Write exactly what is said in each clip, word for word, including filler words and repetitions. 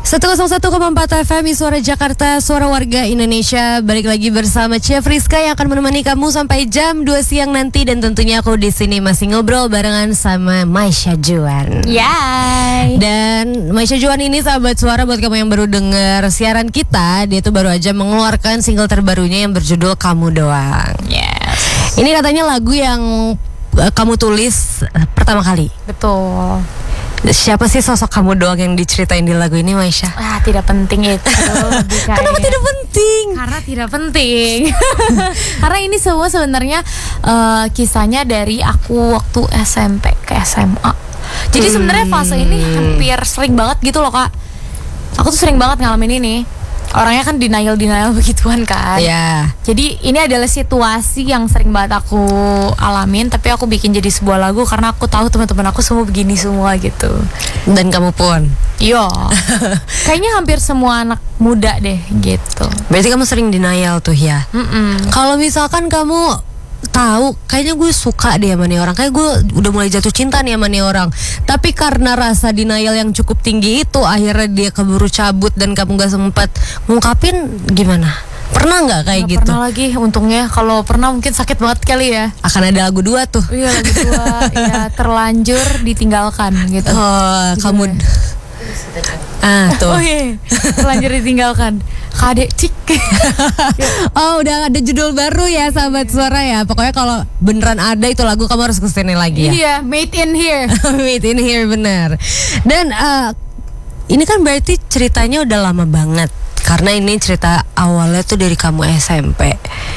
seratus satu koma empat F M Suara Jakarta, suara warga Indonesia. Balik lagi bersama Chef Rizka yang akan menemani kamu sampai jam dua siang nanti. Dan tentunya aku di sini masih ngobrol barengan sama Maisha Juan. Yay. Dan Maisha Juan ini sahabat suara, buat kamu yang baru dengar siaran kita, dia tuh baru aja mengeluarkan single terbarunya yang berjudul Kamu Doang. Yes. Ini katanya lagu yang uh, kamu tulis uh, pertama kali. Betul. Siapa sih sosok kamu doang yang diceritain di lagu ini, Maisha? Ah, tidak penting itu. Kenapa tidak penting? Karena tidak penting. Karena ini semua sebenarnya uh, kisahnya dari aku waktu S M P ke S M A. Jadi hmm. sebenarnya fase ini hampir sering banget gitu loh, Kak. Aku tuh sering banget ngalamin ini. Orangnya kan denial-denial begituan kan. Iya. Yeah. Jadi ini adalah situasi yang sering banget aku alamin, tapi aku bikin jadi sebuah lagu karena aku tahu teman-teman aku semua begini semua gitu. Dan kamu pun. Iya. Kayaknya hampir semua anak muda deh gitu. Berarti kamu sering denial tuh ya. Mm-mm. Kalau misalkan kamu tahu kayaknya gue suka deh sama nih orang, kayak gue udah mulai jatuh cinta nih sama nih orang, tapi karena rasa denial yang cukup tinggi itu akhirnya dia keburu cabut dan kamu gak sempat ngungkapin, gimana? Pernah nggak kayak Gak gitu? Pernah lagi, untungnya. Kalau pernah mungkin sakit banget kali ya. Akan ada lagu dua tuh. Iya, lagu dua. Ya, terlanjur ditinggalkan gitu. Oh, gitu kamu ya? Ah tuh. Oh iya, terlanjur ditinggalkan. Kadek cik. Oh, udah ada judul baru ya sahabat suara ya. Pokoknya kalau beneran ada itu lagu, kamu harus kesini lagi ya. Iya, made in here. Made in here, bener. Dan uh, ini kan berarti ceritanya udah lama banget, karena ini cerita awalnya tuh dari kamu S M P.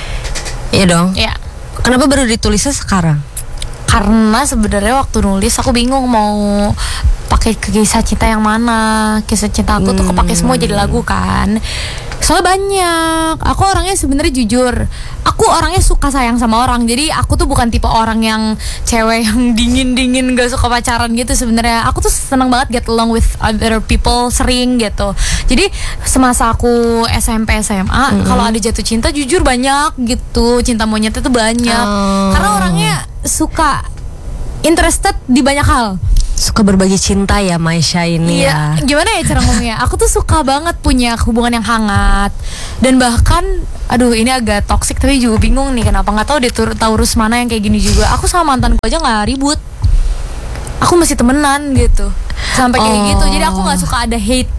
Iya dong. Iya. Kenapa baru ditulisnya sekarang? Karena sebenarnya waktu nulis aku bingung mau pakai kisah cinta yang mana. Kisah cinta aku tuh kepake semua jadi lagu kan. Soalnya banyak. Aku orangnya sebenarnya jujur. Aku orangnya suka sayang sama orang. Jadi aku tuh bukan tipe orang yang cewek yang dingin-dingin gak suka pacaran gitu sebenarnya. Aku tuh seneng banget get along with other people, sering gitu. Jadi semasa aku S M P S M A, mm-hmm. kalau ada jatuh cinta jujur banyak gitu. Cinta monyet itu banyak. Oh. Karena orangnya suka interested di banyak hal. Suka berbagi cinta ya Maisha ini iya, ya. Gimana ya cara ngomongnya? Aku tuh suka banget punya hubungan yang hangat. Dan bahkan, aduh ini agak toksik tapi juga bingung nih kenapa. Gak tahu deh Taurus mana yang kayak gini juga. Aku sama mantanku aja gak ribut. Aku masih temenan gitu. Sampai kayak oh. gitu. Jadi aku gak suka ada hate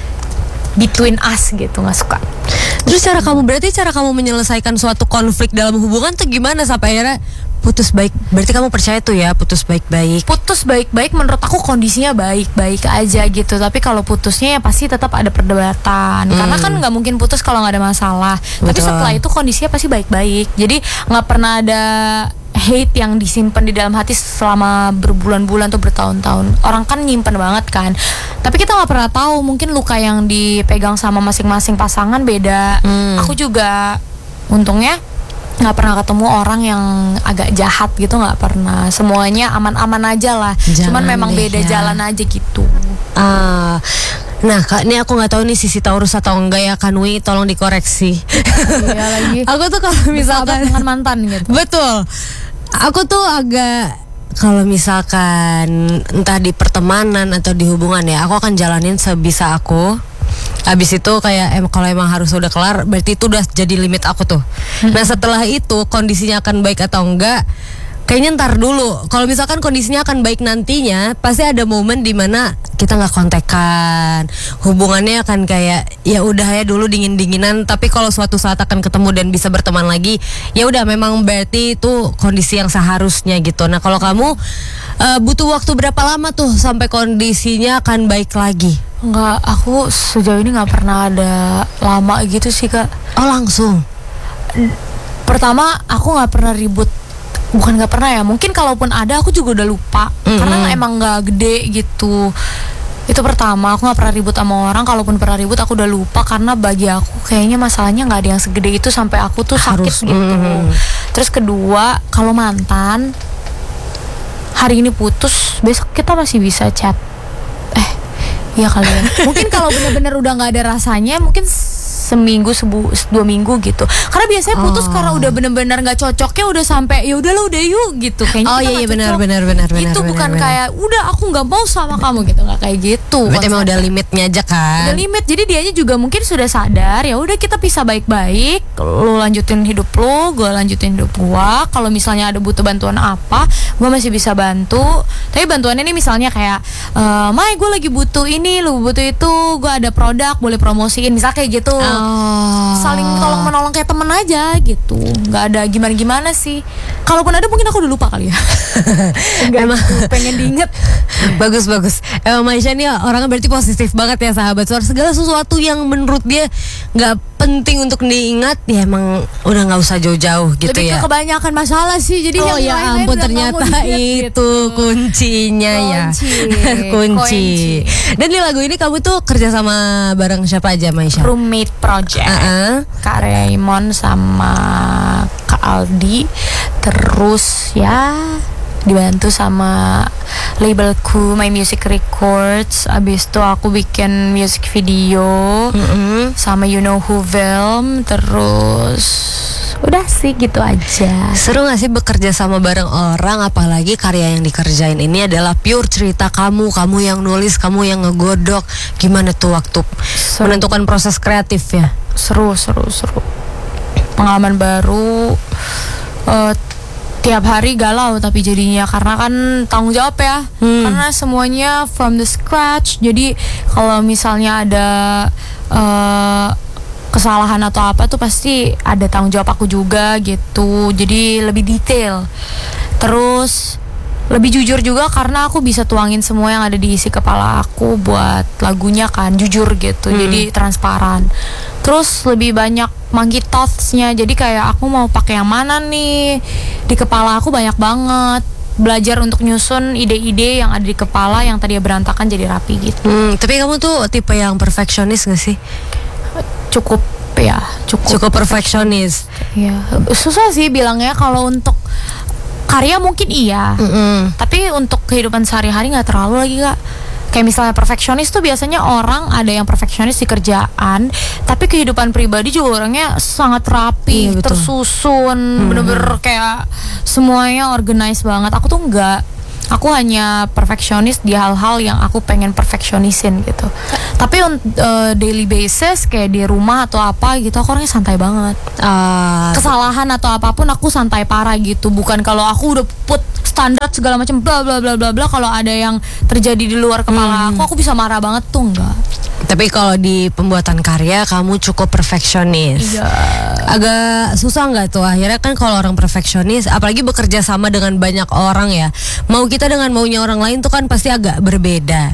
between us gitu, gak suka. Terus cara kamu, berarti cara kamu menyelesaikan suatu konflik dalam hubungan tuh gimana sampai akhirnya putus baik? Berarti kamu percaya tuh ya putus baik-baik? Putus baik-baik menurut aku kondisinya baik-baik aja gitu. Tapi kalau putusnya ya pasti tetap ada perdebatan. hmm. Karena kan gak mungkin putus kalau gak ada masalah. Betul. Tapi setelah itu kondisinya pasti baik-baik. Jadi gak pernah ada hate yang disimpan di dalam hati selama berbulan-bulan atau bertahun-tahun. Orang kan nyimpen banget kan. Tapi kita gak pernah tahu, mungkin luka yang dipegang sama masing-masing pasangan beda. hmm. Aku juga untungnya nggak pernah ketemu orang yang agak jahat gitu, nggak pernah. Semuanya aman-aman aja lah. Jangan cuman memang deh, beda ya. Jalan aja gitu. Uh, nah kak, ini aku nggak tahu nih sisi Taurus atau enggak ya, Kanwi, tolong dikoreksi. Iya lagi. Aku tuh kalau misalkan dengan mantan gitu. Betul. Aku tuh agak, kalau misalkan entah di pertemanan atau di hubungan ya, aku akan jalanin sebisa aku. Abis itu kayak em, kalau emang harus udah kelar, berarti itu udah jadi limit aku tuh. hmm. Nah setelah itu kondisinya akan baik atau enggak, kayaknya ntar dulu. Kalau misalkan kondisinya akan baik nantinya, pasti ada momen dimana kita nggak kontekan, hubungannya akan kayak ya udah ya dulu dingin-dinginan. Tapi kalau suatu saat akan ketemu dan bisa berteman lagi, ya udah memang berarti itu kondisi yang seharusnya gitu. Nah kalau kamu uh, butuh waktu berapa lama tuh sampai kondisinya akan baik lagi? Enggak, aku sejauh ini nggak pernah ada lama gitu sih kak. Oh langsung? Pertama aku nggak pernah ribut. Bukan nggak pernah ya, mungkin kalaupun ada aku juga udah lupa. Mm-hmm. Karena emang nggak gede gitu. Itu pertama, aku nggak pernah ribut sama orang. Kalaupun pernah ribut aku udah lupa. Karena bagi aku kayaknya masalahnya nggak ada yang segede itu sampai aku tuh sakit. Harus, gitu. Mm-hmm. Terus kedua, kalau mantan hari ini putus, besok kita masih bisa chat. Eh Iya kali ya. Mungkin kalau benar-benar udah nggak ada rasanya, mungkin seminggu sebu dua minggu gitu. Karena biasanya putus Oh. karena udah bener-bener nggak cocoknya, udah sampai ya udah lo udah yuk gitu. Kayaknya Oh kita iya iya nggak benar cocok. benar benar benar. Itu benar, bukan benar. kayak udah aku nggak mau sama kamu gitu, nggak kayak gitu. Berarti emang konsepnya. udah limitnya aja kan. Ada limit, jadi dianya juga mungkin sudah sadar ya udah kita pisah baik-baik, lo lanjutin hidup lo, gue lanjutin hidup gua. Kalau misalnya ada butuh bantuan apa, gue masih bisa bantu. Tapi bantuannya ini misalnya kayak eh Mai gue lagi butuh ini, lu butuh itu, gue ada produk boleh promosiin, misal kayak gitu. Oh. Saling tolong menolong kayak temen aja gitu, nggak ada gimana-gimana sih. Kalaupun ada mungkin aku udah lupa kali ya. Enggak, Emang gitu, pengen diinget. bagus bagus. Emang Maisha nih orangnya berarti positif banget ya sahabat. Soal segala sesuatu yang menurut dia nggak penting untuk diingat ya emang udah nggak usah jauh-jauh gitu Lebih ya. ke kebanyakan masalah sih. Jadi Oh yang ya lain-lain ampun udah nggak ternyata mau diingat itu gitu. kuncinya ya. Kunci. Kunci. Kunci. Dan di lagu ini kamu tuh kerja sama bareng siapa aja Maisha? Roommate Project, Uh-uh. Kak Raymond sama Kak Aldi. Terus ya dibantu sama labelku My Music Records. Abis itu aku bikin music video Mm-mm. sama You Know Who Film. Terus udah sih gitu aja. Seru gak sih bekerja sama bareng orang, apalagi karya yang dikerjain ini adalah pure cerita kamu, kamu yang nulis, kamu yang ngegodok. Gimana tuh waktu Seru. menentukan proses kreatif ya? Seru seru seru pengalaman baru. eh, Tiap hari galau tapi jadinya karena kan tanggung jawab ya. Hmm. Karena semuanya from the scratch. Jadi kalau misalnya ada eh, kesalahan atau apa tuh pasti ada tanggung jawab aku juga gitu. Jadi lebih detail. Terus lebih jujur juga karena aku bisa tuangin semua yang ada di isi kepala aku buat lagunya kan, jujur gitu. Hmm. Jadi transparan. Terus lebih banyak monkey thoughts-nya. Jadi kayak aku mau pakai yang mana nih? Di kepala aku banyak banget. Belajar untuk nyusun ide-ide yang ada di kepala yang tadinya berantakan jadi rapi gitu. Hmm, tapi kamu tuh tipe yang perfeksionis gak sih? Cukup ya, cukup. Cukup perfeksionis. Ya, susah sih bilangnya. Kalau untuk karya mungkin iya. Mm-mm. Tapi untuk kehidupan sehari-hari nggak terlalu lagi Kak. Kayak misalnya perfeksionis tuh biasanya orang ada yang perfeksionis di kerjaan, tapi kehidupan pribadi juga orangnya sangat rapi, Iya, betul. tersusun, bener-bener kayak semuanya organize banget. Aku tuh enggak. Aku hanya perfeksionis di hal-hal yang aku pengen perfeksionisin gitu. Tapi on uh, daily basis kayak di rumah atau apa gitu aku orangnya santai banget. Ah, Kesalahan atau apapun aku santai parah gitu. Bukan kalau aku udah put standar segala macam bla bla bla bla bla, kalau ada yang terjadi di luar kepala aku aku bisa marah banget tuh enggak. tapi kalau di pembuatan karya kamu cukup perfeksionis. Iya. Agak susah nggak tuh akhirnya kan kalau orang perfeksionis, apalagi bekerja sama dengan banyak orang ya. Mau kita dengan maunya orang lain tuh kan pasti agak berbeda.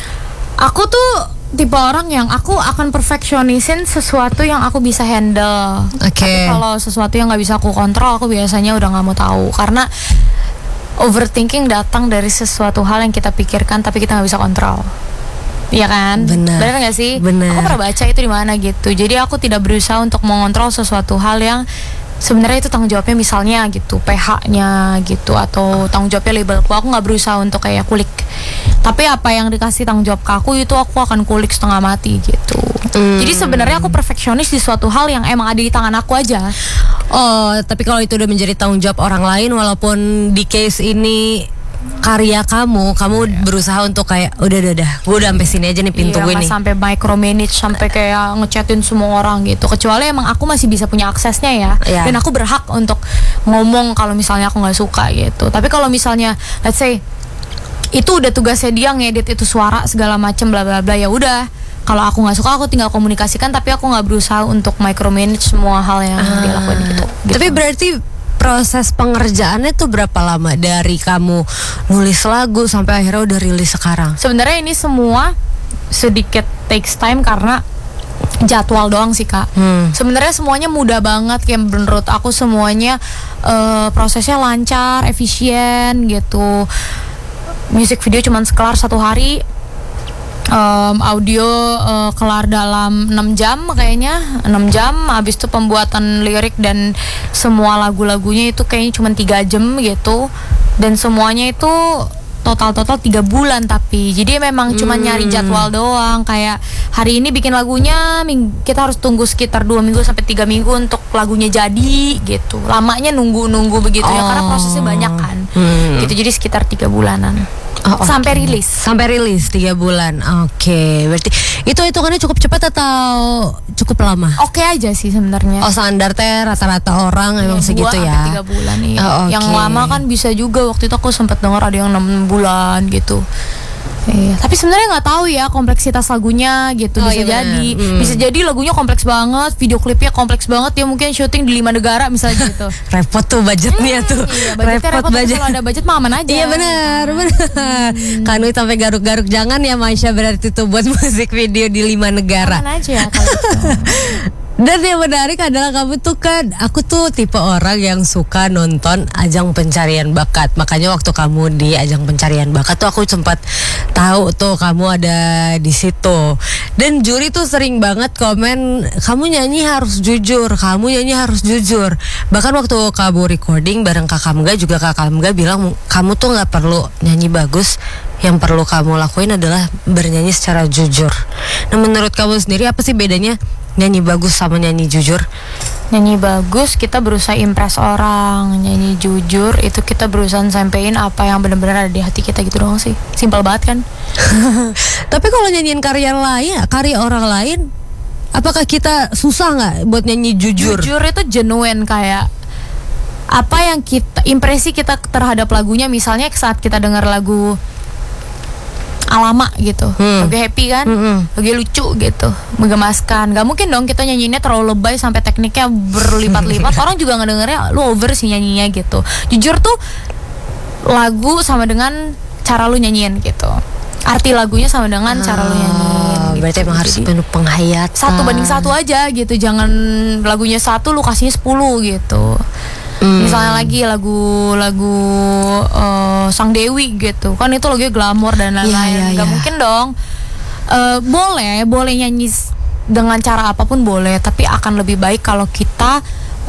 Aku tuh tipe orang yang aku akan perfeksionisin sesuatu yang aku bisa handle. Oke. Tapi kalau sesuatu yang nggak bisa aku kontrol, aku biasanya udah nggak mau tahu karena overthinking datang dari sesuatu hal yang kita pikirkan tapi kita nggak bisa kontrol. Iya kan? Benar. Benar nggak sih? Benar. Aku pernah baca itu di mana gitu. Jadi aku tidak berusaha untuk mengontrol sesuatu hal yang sebenarnya itu tanggung jawabnya misalnya gitu P H-nya gitu atau tanggung jawabnya labelku. Aku nggak berusaha untuk kayak kulik. Tapi apa yang dikasih tanggung jawab ke aku itu aku akan kulik setengah mati gitu. Hmm. Jadi sebenarnya aku perfeksionis di suatu hal yang emang ada di tangan aku aja. Oh, tapi kalau itu udah menjadi tanggung jawab orang lain, walaupun di case ini karya kamu, kamu berusaha untuk kayak udah udah udah, gue udah sampai sini aja nih pintu Iya, gue nggak nih. sampai micromanage sampai kayak ngechatin semua orang gitu. Kecuali emang aku masih bisa punya aksesnya ya, Iya. dan aku berhak untuk ngomong kalau misalnya aku nggak suka gitu. Tapi kalau misalnya let's say itu udah tugasnya dia ngedit itu suara segala macem bla bla bla, ya udah. Kalau aku nggak suka aku tinggal komunikasikan, tapi aku nggak berusaha untuk micromanage semua hal yang dia lakuin gitu. Gitu. Tapi berarti proses pengerjaannya tuh berapa lama dari kamu nulis lagu sampai akhirnya udah rilis sekarang? Sebenarnya ini semua sedikit takes time karena jadwal doang sih Kak. Hmm. Sebenarnya semuanya mudah banget, kayak menurut aku semuanya eh, prosesnya lancar, efisien gitu. Music video cuman sekelar satu hari. Um, audio uh, kelar dalam enam jam kayaknya enam jam. Habis itu pembuatan lirik dan semua lagu-lagunya itu kayaknya cuma tiga jam gitu. Dan semuanya itu total-total tiga bulan tapi. Jadi memang cuma Hmm. nyari jadwal doang. Kayak hari ini bikin lagunya, ming- kita harus tunggu sekitar dua minggu sampai tiga minggu untuk lagunya jadi gitu. Lamanya nunggu-nunggu begitu ya karena Oh. prosesnya banyak kan. Hmm. Gitu jadi sekitar tiga bulanan. Oh, oke. Sampai rilis. Sampai rilis tiga bulan. Oke, berarti itu hitungannya cukup cepat atau cukup lama? Oke aja sih sebenarnya. Oh, standar teh rata-rata orang emang Dua segitu sampai ya. tiga bulan iya. Oh, oke. Yang lama kan bisa juga. Waktu itu aku sempat dengar ada yang enam bulan gitu. Iya, tapi sebenarnya nggak tahu ya kompleksitas lagunya gitu. Oh, Bisa iya benar. jadi, Hmm. bisa jadi lagunya kompleks banget, video klipnya kompleks banget ya mungkin syuting di lima negara misalnya gitu. Repot tuh budgetnya tuh. Iya, budgetnya repot, tapi kalau ada budget mah aman aja. Iya benar, benar. Kanui sampai garuk-garuk jangan ya Maisha berarti tuh buat musik video di lima negara. Aman aja kalau gitu. Dan yang menarik adalah kamu tuh kan, aku tuh tipe orang yang suka nonton ajang pencarian bakat. Makanya waktu kamu di ajang pencarian bakat tuh aku sempat tahu tuh kamu ada di situ. Dan juri tuh sering banget komen, kamu nyanyi harus jujur, kamu nyanyi harus jujur. Bahkan waktu kamu recording bareng Kak Kamga juga Kak Kamga bilang kamu tuh nggak perlu nyanyi bagus, yang perlu kamu lakuin adalah bernyanyi secara jujur. Nah menurut kamu sendiri apa sih bedanya nyanyi bagus sama nyanyi jujur? Nyanyi bagus kita berusaha impress orang, nyanyi jujur itu kita berusaha sampein apa yang benar-benar ada di hati kita gitu doang sih. Simpel banget kan? Tapi kalau nyanyiin karya lain, karya orang lain, apakah kita susah nggak buat nyanyi jujur? Jujur itu genuine kayak apa yang kita impresi kita terhadap lagunya, misalnya saat kita dengar lagu Alama gitu, Hmm. lagu happy kan, Mm-mm. lagu lucu gitu, menggemaskan. Gak mungkin dong kita nyanyiinnya terlalu lebay sampai tekniknya berlipat-lipat. Orang juga ngedengernya lu over sih nyanyinya gitu. Jujur tuh lagu sama dengan cara lu nyanyiin gitu. Arti lagunya sama dengan cara lu nyanyiin. Ah, gitu. berarti emang harus Jadi, penuh penghayatan. satu banding satu aja gitu, jangan lagunya satu lu kasihnya sepuluh gitu. Hmm. Misalnya lagi lagu-lagu uh, Sang Dewi gitu kan, itu lagunya glamor dan lain-lain. Iya, iya, Gak iya. mungkin dong. Uh, boleh boleh nyanyi s- dengan cara apapun boleh, tapi akan lebih baik kalau kita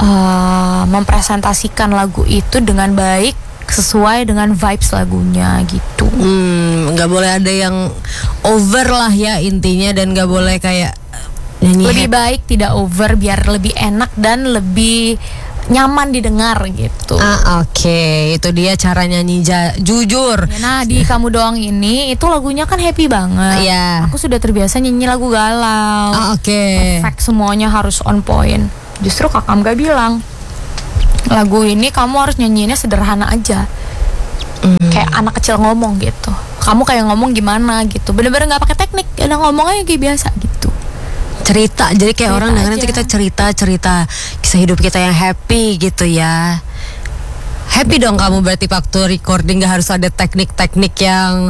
uh, mempresentasikan lagu itu dengan baik sesuai dengan vibes lagunya gitu. Hmm, nggak boleh ada yang over lah ya intinya, dan nggak boleh kayak nyanyi Lebih happy. baik tidak over biar lebih enak dan lebih nyaman didengar gitu. Ah oke, itu dia cara nyanyi ja- jujur. Ya, nah di Kamu Doang ini itu lagunya kan happy banget. Iya. Aku sudah terbiasa nyanyi lagu galau. Ah oke. Perfect, semuanya harus on point. Justru Kakak gak bilang lagu ini kamu harus nyanyiinnya sederhana aja. Hmm. Kayak anak kecil ngomong gitu. Kamu kayak ngomong gimana gitu. Bener-bener nggak pakai teknik, udah ngomong aja kayak biasa gitu. Cerita, jadi kayak Cerita orang dengerin aja. tuh kita cerita-cerita kisah hidup kita yang happy gitu ya. Happy dong kamu berarti waktu recording, gak harus ada teknik-teknik yang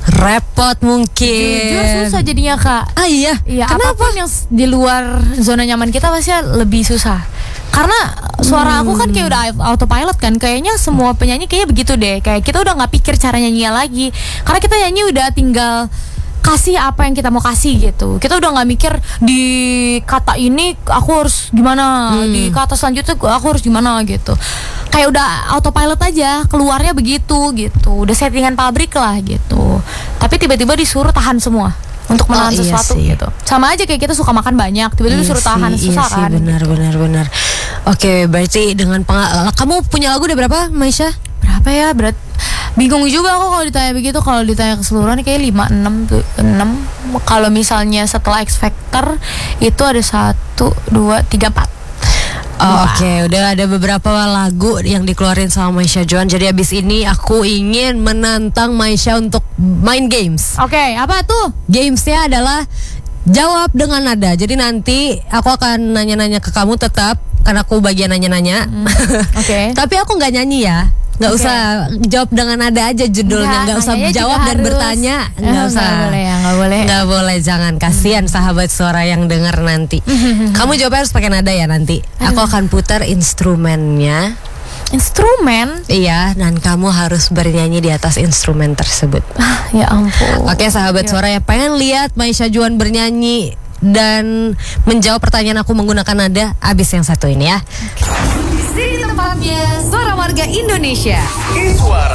repot mungkin. Jujur susah jadinya Kak. Ah iya, Iya, kenapa? apapun yang s- di luar zona nyaman kita pasti lebih susah. Karena suara aku kan kayak udah autopilot kan. Kayaknya semua penyanyi kayaknya begitu deh. Kayak kita udah nggak pikir cara nyanyinya lagi. Karena kita nyanyi udah tinggal kasih apa yang kita mau kasih gitu. Kita udah nggak mikir di kata ini aku harus gimana, di kata selanjutnya aku harus gimana gitu. Kayak udah autopilot aja, keluarnya begitu gitu. Udah settingan pabrik lah gitu. Tapi tiba-tiba disuruh tahan semua untuk menahan Oh, iya sesuatu sih. gitu. Sama aja kayak kita suka makan banyak, tiba-tiba Iya disuruh sih, tahan iya susah sih, kan. benar benar benar. Oke, berarti dengan pengal- kamu punya lagu udah berapa, Maisha? Berapa ya? Berat. Bingung juga aku kalau ditanya begitu. Kalau ditanya keseluruhan kayak lima enam tuh enam. Kalau misalnya setelah X Factor itu ada satu dua tiga empat. Oh, oke, udah ada beberapa lagu yang dikeluarin sama Maisha Joan. Jadi abis ini aku ingin menantang Maisha untuk main games. Oke, apa tuh? Gamesnya adalah jawab dengan nada. Jadi nanti aku akan nanya-nanya ke kamu tetap, karena aku bagian nanya-nanya. Oke. Tapi aku nggak nyanyi ya. Nggak Oke. usah jawab dengan nada aja judulnya. Nggak, Nggak usah nanyanya juga jawab dan harus. bertanya. Eh, Nggak usah. nggak boleh ya, nggak boleh. Nggak boleh, jangan. Kasihan sahabat suara yang denger nanti. Kamu jawabnya harus pakai nada ya nanti. Aku akan putar instrumennya. Instrumen? Iya, dan kamu harus bernyanyi di atas instrumen tersebut. Ah, ya ampun. Oke sahabat suara yang pengen lihat Maisha Joan bernyanyi dan menjawab pertanyaan aku menggunakan nada, abis yang satu ini ya. Sini tempatnya Suara Warga Indonesia. Suara